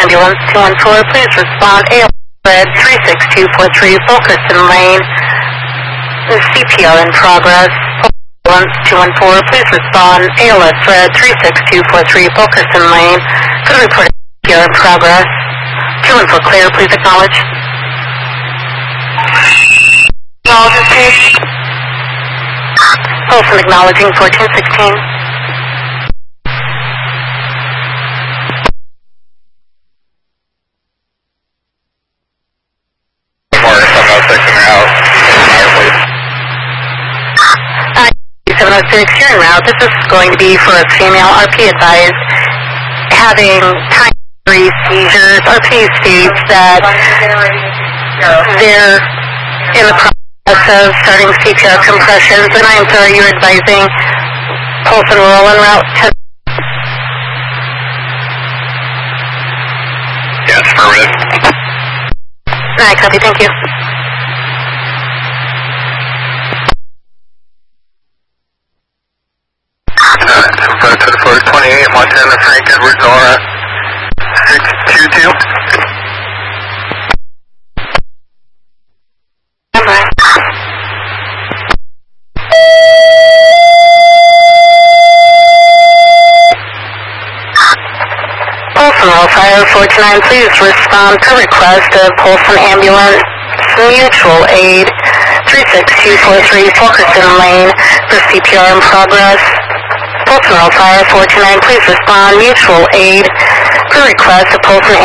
Ambulance 214, please respond. ALS Red 36243, Fulkerson Lane. CPR in progress. Ambulance 214, please respond. ALS Red 36243, Fulkerson Lane. Could report CPR in progress. 214 clear, please acknowledge. Acknowledge, please. Folsom acknowledging 1416. More 706 in your house. 706, you're en route. This is going to be for a female. RP advised having time seizures. RP states that they're in the process of starting CPR compressions, and I'm sorry, you're advising pulse and roll en route. Yes, affirmative. I copy, thank you. Confirmed to the 428, Montana, Frank Edward, Nora, 622. Polson Roll Fire 429, please respond per request of Polson Ambulance Mutual Aid 36243 Fulkerson Lane for CPR in progress. Polson Roll Fire 429, please respond Mutual Aid per request of Polson